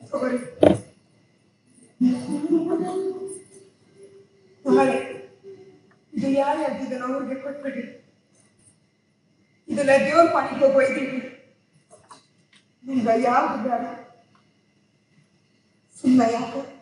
ತಗೋರಿ. ನಾಳೆ ಇದು ಯಾರು ಆಗಿದ್ದನೋ ಅವ್ರಿಗೆ ಕೊಟ್ಬಿಡಿ. ಇದೆಲ್ಲ ದೇವ್ರ ಪಾಣಿಗೆ ಹೋಗೋ ಇದ್ದೀವಿ. ನಿಮ್ಗೆ ಯಾವ್ದು ಬೇಡ. ಸುಮ್ಮನೆ ಯಾಕೆ